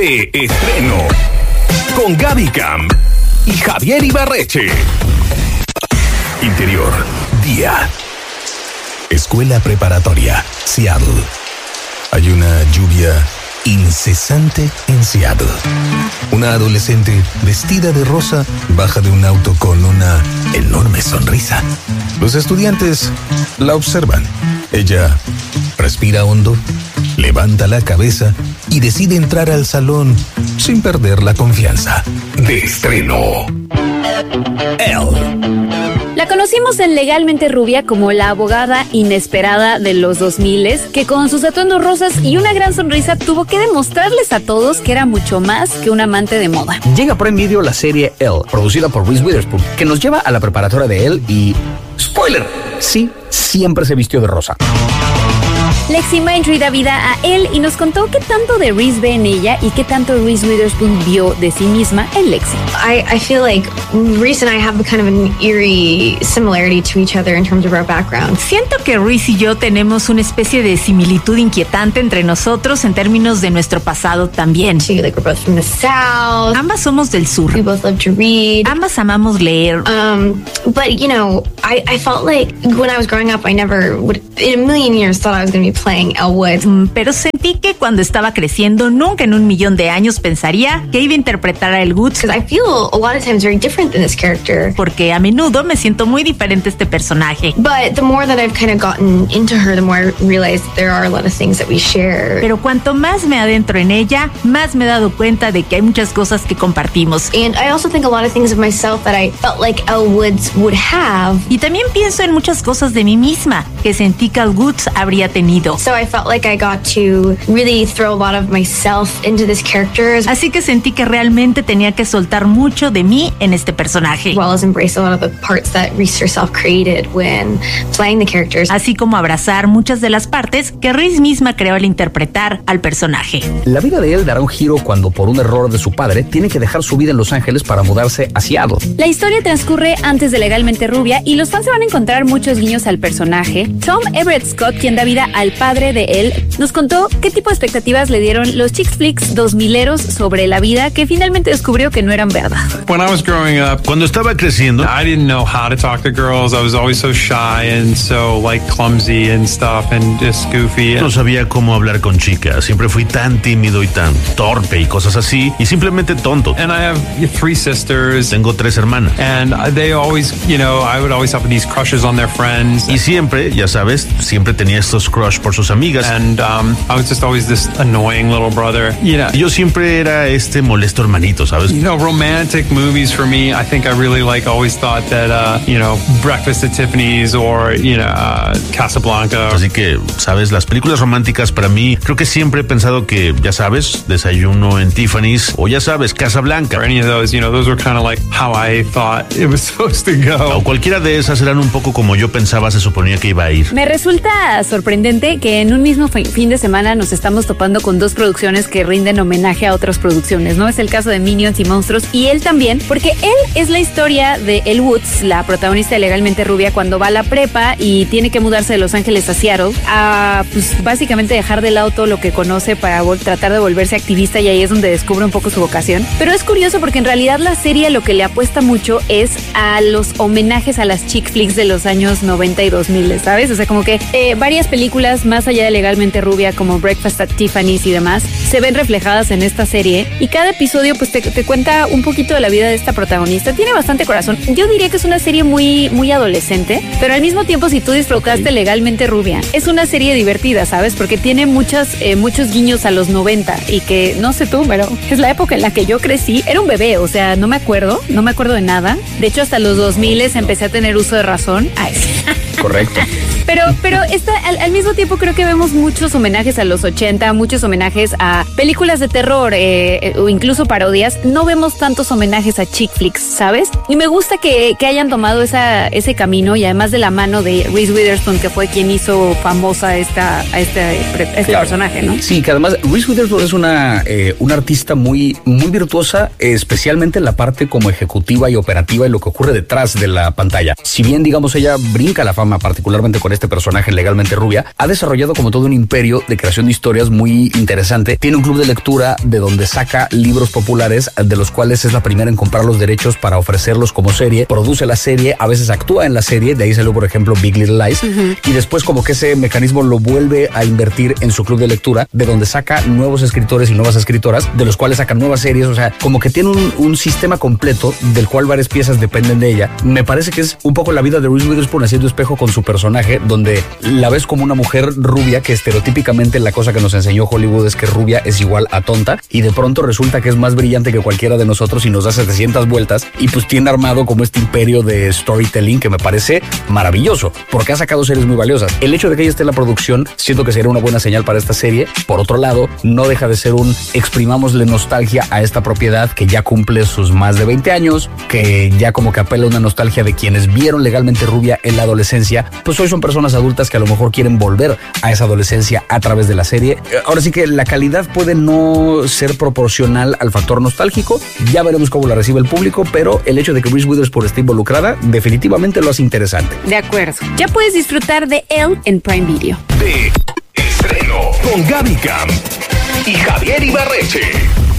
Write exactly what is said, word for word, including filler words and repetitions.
de estreno con Gaby Cam y Javier Ibarreche. Interior, día. Escuela preparatoria, Seattle. Hay una lluvia incesante en Seattle. Una adolescente vestida de rosa baja de un auto con una enorme sonrisa. Los estudiantes la observan. Ella respira hondo, levanta la cabeza y decide entrar al salón sin perder la confianza. De estreno, Elle. La conocimos en Legalmente Rubia como la abogada inesperada de los dos mil, que con sus atuendos rosas y una gran sonrisa tuvo que demostrarles a todos que era mucho más que un amante de moda. Llega a Prime Video la serie Elle, producida por Reese Witherspoon, que nos lleva a la preparatoria de Elle y... ¡spoiler! Sí, siempre se vistió de rosa. Lexi Mindry da vida a Elle y nos contó qué tanto de Reese ve en ella y qué tanto Reese Witherspoon vio de sí misma en Lexi. I, I feel like Reese and I have kind of an eerie similarity to each other in terms of our background. Siento que Reese y yo tenemos una especie de similitud inquietante entre nosotros en términos de nuestro pasado también. So, like, we're both from the South. Ambas somos del sur. We both love to read. Ambas amamos leer. Um, but you know, I, I felt like when I was growing up, I never would in a million years thought I was going to be playing Elle Woods. Mm, pero sentí que cuando estaba creciendo, nunca en un millón de años pensaría que iba a interpretar a Elle Woods. Because I feel a lot of times very different than this character. Porque a menudo me siento muy diferente a este personaje. But the more that I've kind of gotten into her, the more I realized there are a lot of things that we share. Pero cuanto más me adentro en ella, más me he dado cuenta de que hay muchas cosas que compartimos. And I also think a lot of things of myself that I felt like Elle Woods would have. Y también pienso en muchas cosas de mí misma que sentí que Elle Woods habría tenido. So I felt like I got to really throw a lot of myself into this character. Así que sentí que realmente tenía que soltar mucho de mí en este personaje. As well as embrace a lot of the parts that Reese herself created when playing the characters. Así como abrazar muchas de las partes que Reese misma creó al interpretar al personaje. La vida de él dará un giro cuando, por un error de su padre, tiene que dejar su vida en Los Ángeles para mudarse a Seattle. La historia transcurre antes de Legalmente Rubia y los fans se van a encontrar muchos guiños al personaje. Tom Everett Scott, quien da vida al padre de él, nos contó qué tipo de expectativas le dieron los chick flicks dos mileros sobre la vida que finalmente descubrió que no eran verdad. When I was growing up, Cuando estaba creciendo, I didn't know how to talk to girls. I was always so shy and so like clumsy and stuff and just goofy. no sabía cómo hablar con chicas. Siempre fui tan tímido y tan torpe y cosas así, y simplemente tonto. And I have three sisters. Tengo tres hermanas. And they always, you know, I would always have these crushes on their friends. Y siempre, ya sabes, siempre tenía estos crush por sus amigas. And um, I was just always this annoying little brother. You know, Y yo siempre era este molesto hermanito, ¿sabes? you know, romantic movies for me, I think I really like always thought that, uh, you know, Breakfast at Tiffany's or, you know, uh, Casablanca. Así que, ¿sabes? Las películas románticas para mí, creo que siempre he pensado que, ya sabes, Desayuno en Tiffany's o ya sabes, Casablanca. Or any of those, you know, those were kind of like how I thought it was supposed to go. O cualquiera de esas eran un poco como yo pensaba se suponía que iba a ir. Me resulta sorprendente que en un mismo fi- fin de semana nos estamos topando con dos producciones que rinden homenaje a otras producciones, ¿no? Es el caso de Minions y Monstruos, y él también, porque él es la historia de Elle Woods, la protagonista de Legalmente Rubia, cuando va a la prepa y tiene que mudarse de Los Ángeles a Seattle, a pues básicamente dejar de lado todo lo que conoce para vol- tratar de volverse activista, y ahí es donde descubre un poco su vocación. Pero es curioso porque en realidad la serie lo que le apuesta mucho es a los homenajes a las chick flicks de los años noventa y dos mil, ¿sabes? O sea, como que eh, varias películas más allá de Legalmente Rubia, como Breakfast at Tiffany's y demás, se ven reflejadas en esta serie, y cada episodio pues te, te cuenta un poquito de la vida de esta protagonista. Tiene bastante corazón. Yo diría que es una serie muy, muy adolescente, pero al mismo tiempo, si tú disfrutaste Legalmente Rubia, es una serie divertida, ¿sabes? Porque tiene muchas, eh, muchos guiños a los noventa, y que, no sé tú, pero es la época en la que yo crecí. Era un bebé, o sea, no me acuerdo, no me acuerdo de nada. De hecho, hasta los dos mil empecé a tener uso de razón. Ay, sí. Correcto. Pero, pero esta, al, al mismo tiempo creo que vemos muchos homenajes a los ochenta, muchos homenajes a películas de terror eh, o incluso parodias. No vemos tantos homenajes a chick flicks, ¿sabes? Y me gusta que, que hayan tomado esa, ese camino, y además de la mano de Reese Witherspoon, que fue quien hizo famosa a, esta, a este, este Claro. personaje, ¿no? Sí, que además Reese Witherspoon es una, eh, una artista muy, muy virtuosa, especialmente en la parte como ejecutiva y operativa y lo que ocurre detrás de la pantalla. Si bien, digamos, ella brinca la fama particularmente con con este personaje legalmente rubia, ha desarrollado como todo un imperio de creación de historias muy interesante. Tiene un club de lectura de donde saca libros populares, de los cuales es la primera en comprar los derechos para ofrecerlos como serie, produce la serie, a veces actúa en la serie, de ahí salió por ejemplo Big Little Lies, uh-huh. y después como que ese mecanismo lo vuelve a invertir en su club de lectura, de donde saca nuevos escritores y nuevas escritoras, de los cuales sacan nuevas series, o sea, como que tiene un, un sistema completo del cual varias piezas dependen de ella. Me parece que es un poco la vida de Reese Witherspoon haciendo espejo con su personaje, donde la ves como una mujer rubia, que estereotípicamente la cosa que nos enseñó Hollywood es que rubia es igual a tonta, y de pronto resulta que es más brillante que cualquiera de nosotros y nos da setecientas vueltas, y pues tiene armado como este imperio de storytelling que me parece maravilloso, porque ha sacado series muy valiosas. El hecho de que ella esté en la producción, siento que sería una buena señal para esta serie. Por otro lado, no deja de ser un exprimámosle nostalgia a esta propiedad que ya cumple sus más de veinte años, que ya como que apela a una nostalgia de quienes vieron Legalmente Rubia en la adolescencia, pues hoy son personas adultas que a lo mejor quieren volver a esa adolescencia a través de la serie. Ahora sí que la calidad puede no ser proporcional al factor nostálgico, ya veremos cómo la recibe el público, pero el hecho de que Reese Witherspoon esté involucrada definitivamente lo hace interesante. De acuerdo. Ya puedes disfrutar de Elle en Prime Video. De estreno con Gaby Camp y Javier Ibarreche.